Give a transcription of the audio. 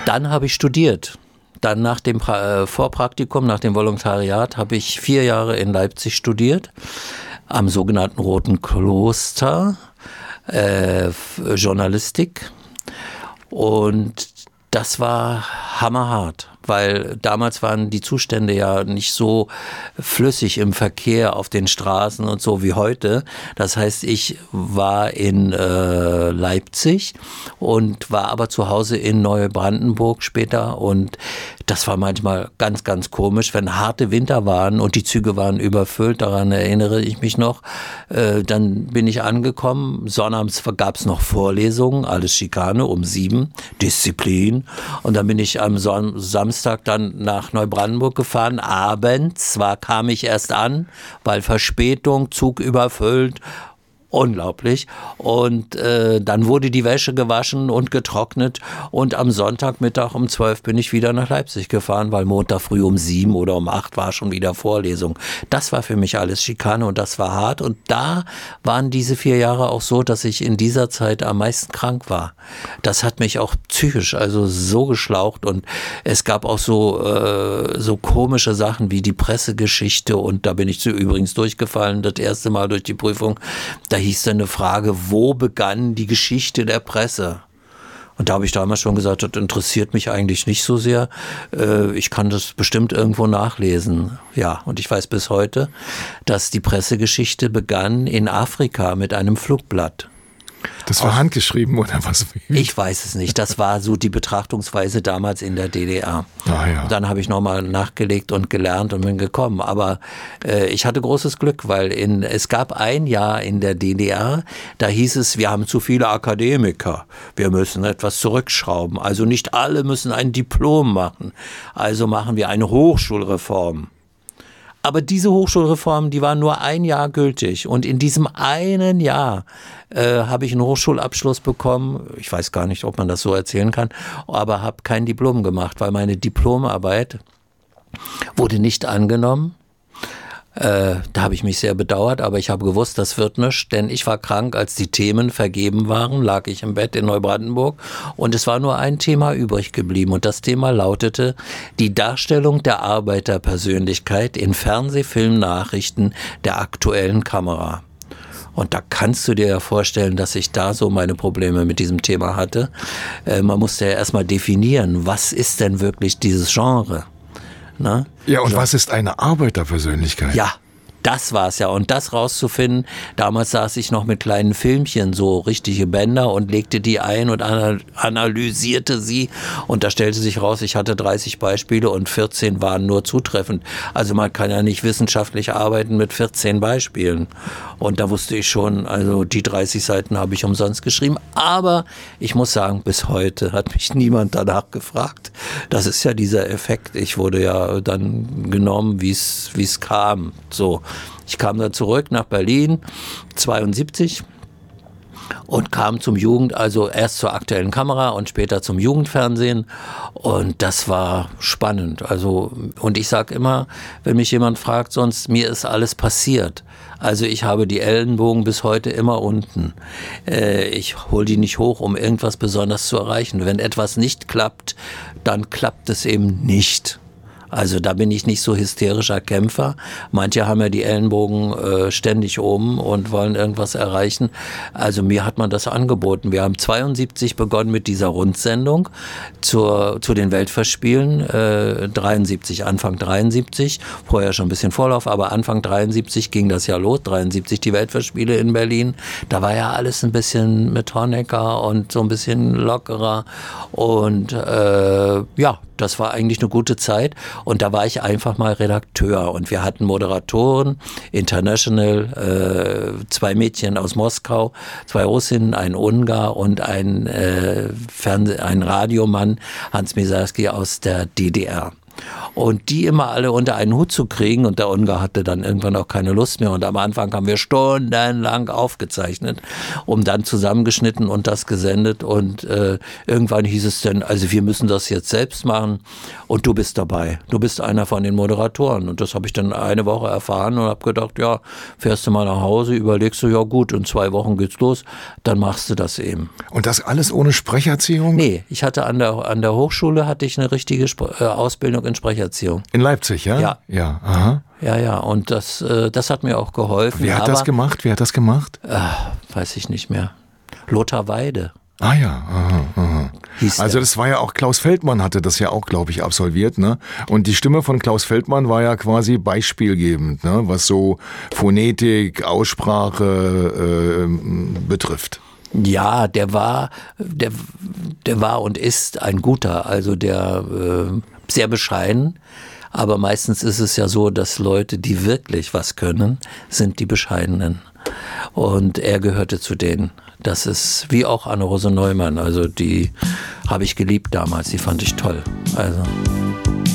Dann habe ich studiert. Dann nach dem Vorpraktikum, nach dem Volontariat, habe ich 4 Jahre in Leipzig studiert, am sogenannten Roten Kloster, Journalistik. Und das war hammerhart, weil damals waren die Zustände ja nicht so flüssig im Verkehr auf den Straßen und so wie heute. Das heißt, ich war in Leipzig und war aber zu Hause in Neubrandenburg später, und das war manchmal ganz, ganz komisch, wenn harte Winter waren und die Züge waren überfüllt, daran erinnere ich mich noch. Dann bin ich angekommen, sonnabends gab es noch Vorlesungen, alles Schikane um 7, Disziplin, und dann bin ich am Samstag dann nach Neubrandenburg gefahren, abends, zwar kam ich erst an, weil Verspätung, Zug überfüllt, unglaublich. Und dann wurde die Wäsche gewaschen und getrocknet, und am Sonntagmittag um 12 bin ich wieder nach Leipzig gefahren, weil Montag früh um 7 oder um 8 war schon wieder Vorlesung. Das war für mich alles Schikane und das war hart, und da waren diese 4 Jahre auch so, dass ich in dieser Zeit am meisten krank war. Das hat mich auch psychisch also so geschlaucht, und es gab auch so komische Sachen wie die Pressegeschichte, und da bin ich übrigens durchgefallen, das erste Mal durch die Prüfung. Da hieß dann eine Frage, wo begann die Geschichte der Presse? Und da habe ich damals schon gesagt, das interessiert mich eigentlich nicht so sehr. Ich kann das bestimmt irgendwo nachlesen. Ja, und ich weiß bis heute, dass die Pressegeschichte begann in Afrika mit einem Flugblatt. Das war handgeschrieben oder was? Ich weiß es nicht. Das war so die Betrachtungsweise damals in der DDR. Ah, ja. Dann habe ich nochmal nachgelegt und gelernt und bin gekommen. Aber ich hatte großes Glück, weil es gab ein Jahr in der DDR, da hieß es, wir haben zu viele Akademiker. Wir müssen etwas zurückschrauben. Also nicht alle müssen ein Diplom machen. Also machen wir eine Hochschulreform. Aber diese Hochschulreform, die war nur ein Jahr gültig. Und in diesem einen Jahr habe ich einen Hochschulabschluss bekommen. Ich weiß gar nicht, ob man das so erzählen kann, aber habe kein Diplom gemacht, weil meine Diplomarbeit wurde nicht angenommen. Da habe ich mich sehr bedauert, aber ich habe gewusst, das wird nichts, denn ich war krank, als die Themen vergeben waren, lag ich im Bett in Neubrandenburg, und es war nur ein Thema übrig geblieben, und das Thema lautete die Darstellung der Arbeiterpersönlichkeit in Fernseh-, Film-, Nachrichten der aktuellen Kamera. Und da kannst du dir ja vorstellen, dass ich da so meine Probleme mit diesem Thema hatte. Man musste ja erstmal definieren, was ist denn wirklich dieses Genre? Na? Ja, und was ist eine Arbeiterpersönlichkeit? Ja, das war's ja. Und das rauszufinden, damals saß ich noch mit kleinen Filmchen, so richtige Bänder, und legte die ein und analysierte sie. Und da stellte sich raus, ich hatte 30 Beispiele und 14 waren nur zutreffend. Also man kann ja nicht wissenschaftlich arbeiten mit 14 Beispielen. Und da wusste ich schon, also die 30 Seiten habe ich umsonst geschrieben. Aber ich muss sagen, bis heute hat mich niemand danach gefragt. Das ist ja dieser Effekt. Ich wurde ja dann genommen, wie es kam. So. Ich kam dann zurück nach Berlin, 72, und kam zum also erst zur aktuellen Kamera und später zum Jugendfernsehen, und das war spannend. Also, und ich sage immer, wenn mich jemand fragt, sonst, mir ist alles passiert. Also ich habe die Ellenbogen bis heute immer unten. Ich hole die nicht hoch, um irgendwas besonders zu erreichen. Wenn etwas nicht klappt, dann klappt es eben nicht. Also da bin ich nicht so hysterischer Kämpfer. Manche haben ja die Ellenbogen ständig oben und wollen irgendwas erreichen. Also mir hat man das angeboten. Wir haben 72 begonnen mit dieser Rundsendung zu den Weltfestspielen. 73, Anfang 73. Vorher schon ein bisschen Vorlauf, aber Anfang 73 ging das ja los. 73 die Weltfestspiele in Berlin. Da war ja alles ein bisschen mit Honecker und so ein bisschen lockerer. Und ja, das war eigentlich eine gute Zeit, und da war ich einfach mal Redakteur, und wir hatten Moderatoren, International, 2 Mädchen aus Moskau, 2 Russinnen, ein Ungar und ein Radiomann, Hans Misarski aus der DDR. Und die immer alle unter einen Hut zu kriegen, und der Ungar hatte dann irgendwann auch keine Lust mehr. Und am Anfang haben wir stundenlang aufgezeichnet, um dann zusammengeschnitten und das gesendet. Und irgendwann hieß es dann, also wir müssen das jetzt selbst machen und du bist dabei. Du bist einer von den Moderatoren. Und das habe ich dann eine Woche erfahren und habe gedacht, ja, fährst du mal nach Hause, überlegst du, ja gut, in 2 Wochen geht's los, dann machst du das eben. Und das alles ohne Sprecherziehung? Nee, ich hatte an der Hochschule hatte ich eine richtige Ausbildung in Sprecherziehung. In Leipzig, ja? Ja. Ja, aha. Ja, und das hat mir auch geholfen. Wer hat das gemacht? Weiß ich nicht mehr. Lothar Weide. Ah ja, aha. Also der. das war ja auch, Klaus Feldmann hatte das ja auch, glaube ich, absolviert, ne? Und die Stimme von Klaus Feldmann war ja quasi beispielgebend, ne? Was so Phonetik, Aussprache betrifft. Ja, der war und ist ein guter, also der sehr bescheiden. Aber meistens ist es ja so, dass Leute, die wirklich was können, sind die Bescheidenen. Und er gehörte zu denen. Das ist wie auch Anne-Rose Neumann. Also die habe ich geliebt damals, die fand ich toll. Also